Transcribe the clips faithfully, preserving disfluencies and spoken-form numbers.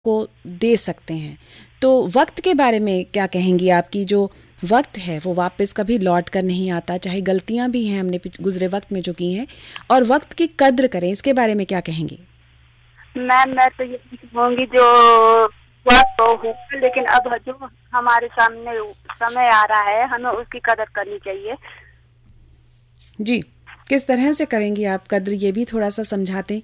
को दे सकते हैं। तो वक्त के बारे में क्या कहेंगी? आपकी जो वक्त है वो वापस कभी लौट कर नहीं आता, चाहे गलतियां भी हैं हमने गुजरे वक्त में जो की हैं, और वक्त की कद्र करें, इसके बारे में क्या कहेंगी? मैम मैं तो ये कहूँगी जो वक्त तो हो, लेकिन अब जो हमारे सामने समय आ रहा है हमें उसकी कदर करनी चाहिए। जी, किस तरह से करेंगी आप कद्र, ये भी थोड़ा सा समझाते।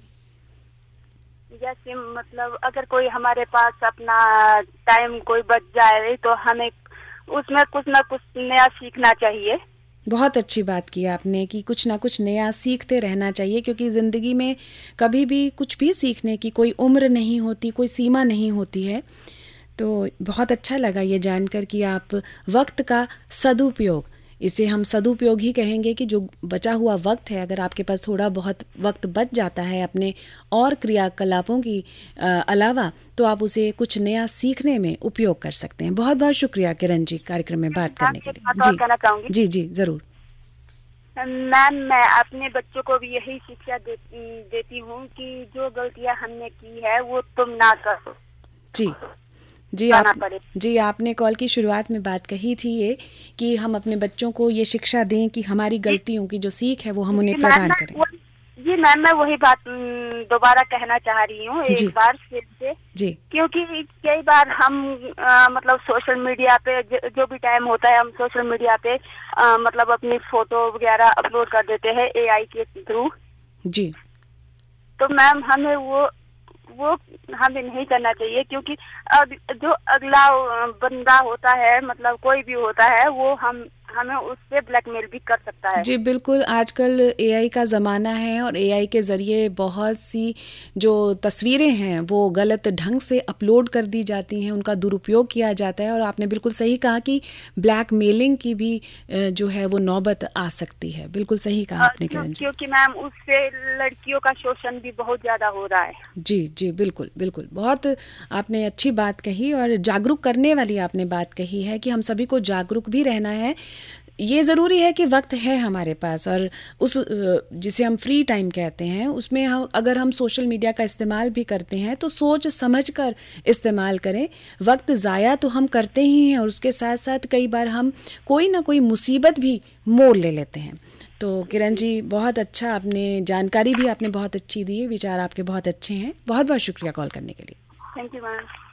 जैसे मतलब अगर कोई हमारे पास अपना टाइम कोई बच जाए तो हमें उसमें कुछ ना कुछ नया सीखना चाहिए। बहुत अच्छी बात की आपने कि कुछ ना कुछ नया सीखते रहना चाहिए, क्योंकि ज़िंदगी में कभी भी कुछ भी सीखने की कोई उम्र नहीं होती, कोई सीमा नहीं होती है। तो बहुत अच्छा लगा ये जानकर कि आप वक्त का सदुपयोग, इसे हम सदुपयोग ही कहेंगे कि जो बचा हुआ वक्त है, अगर आपके पास थोड़ा बहुत वक्त बच जाता है अपने और क्रियाकलापों की अलावा, तो आप उसे कुछ नया सीखने में उपयोग कर सकते हैं। बहुत बहुत शुक्रिया किरण जी कार्यक्रम में बात करने के लिए। जी कहना चाहूंगी जी जी जरूर मैम, मैं अपने बच्चों को भी यही शिक्षा दे, देती हूँ कि जो गलतियाँ हमने की है वो तुम ना करो। जी जी आप जी आपने कॉल की शुरुआत में बात कही थी ये कि हम अपने बच्चों को ये शिक्षा दें कि हमारी गलतियों की जो सीख है वो हम उन्हें प्रदान करें। जी मैम, मैं वही बात दोबारा कहना चाह रही हूँ एक बार फिर से जी, क्योंकि कई बार हम आ, मतलब सोशल मीडिया पे ज, जो भी टाइम होता है हम सोशल मीडिया पे आ, मतलब अपनी फोटो वगैरह अपलोड कर देते हैं एआई के थ्रू। जी, तो मैम हमें वो वो हमें नहीं करना चाहिए, क्योंकि अब जो अगला बंदा होता है मतलब कोई भी होता है वो हम हमें उससे ब्लैकमेल भी कर सकता है। जी बिल्कुल, आजकल एआई का ज़माना है और एआई के ज़रिए बहुत सी जो तस्वीरें हैं वो गलत ढंग से अपलोड कर दी जाती हैं, उनका दुरुपयोग किया जाता है। और आपने बिल्कुल सही कहा कि ब्लैकमेलिंग की भी जो है वो नौबत आ सकती है। बिल्कुल सही कहा आपने किरण जी। क्योंकि मैम उससे लड़कियों का शोषण भी बहुत ज़्यादा हो रहा है। जी जी बिल्कुल बिल्कुल, बहुत आपने अच्छी बात कही और जागरूक करने वाली आपने बात कही है कि हम सभी को जागरूक भी रहना है। ये ज़रूरी है कि वक्त है हमारे पास और उस जिसे हम फ्री टाइम कहते हैं उसमें हम अगर हम सोशल मीडिया का इस्तेमाल भी करते हैं तो सोच समझ कर इस्तेमाल करें। वक्त ज़ाया तो हम करते ही हैं और उसके साथ साथ कई बार हम कोई ना कोई मुसीबत भी मोल ले लेते हैं। तो किरण जी बहुत अच्छा, आपने जानकारी भी आपने बहुत अच्छी दी, विचार आपके बहुत अच्छे हैं। बहुत बहुत शुक्रिया कॉल करने के लिए। Thank you ma'am.